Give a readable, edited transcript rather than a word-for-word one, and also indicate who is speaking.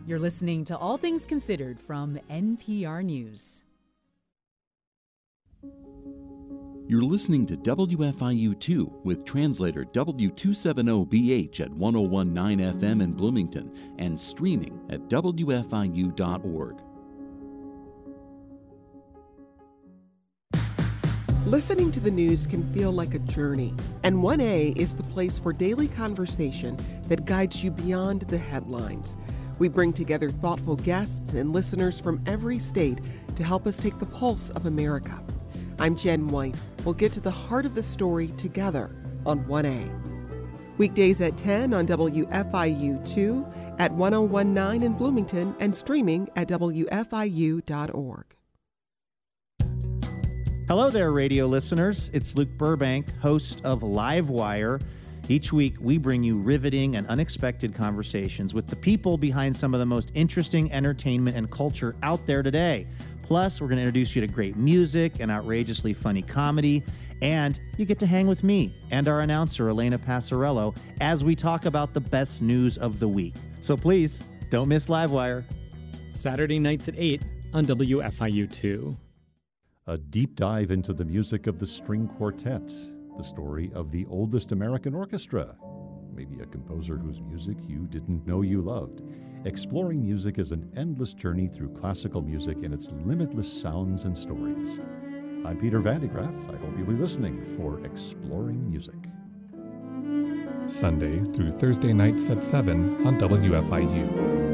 Speaker 1: You're listening to All Things Considered from NPR News.
Speaker 2: You're listening to WFIU2 with translator W270BH at 1019 FM in Bloomington and streaming at WFIU.org.
Speaker 3: Listening to the news can feel like a journey, and 1A is the place for daily conversation that guides you beyond the headlines. We bring together thoughtful guests and listeners from every state to help us take the pulse of America. I'm Jen White. We'll get to the heart of the story together on 1A. Weekdays at 10 on WFIU2, at 1019 in Bloomington, and streaming at WFIU.org.
Speaker 4: Hello there, radio listeners. It's Luke Burbank, host of Livewire. Each week, we bring you riveting and unexpected conversations with the people behind some of the most interesting entertainment and culture out there today. Plus, we're going to introduce you to great music and outrageously funny comedy, and you get to hang with me and our announcer, Elena Passarello, as we talk about the best news of the week. So please, don't miss Livewire.
Speaker 5: Saturday nights at 8 on WFIU2.
Speaker 6: A deep dive into the music of the string quartet, the story of the oldest American orchestra, maybe a composer whose music you didn't know you loved. Exploring music is an endless journey through classical music and its limitless sounds and stories. I'm Peter Van de Graaff. I hope you'll be listening for Exploring Music.
Speaker 7: Sunday through Thursday nights at 7 on WFIU.